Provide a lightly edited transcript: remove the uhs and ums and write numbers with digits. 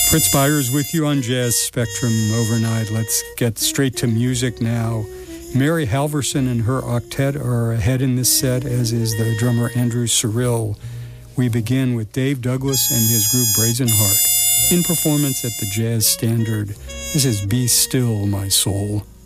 Fritz Byers with you on Jazz Spectrum overnight. Let's get straight to music now. Mary Halverson and her octet are ahead in this set, as is the drummer Andrew Cyrille. We begin with Dave Douglas and his group Brazen Heart in performance at the Jazz Standard. This is Be Still, My Soul.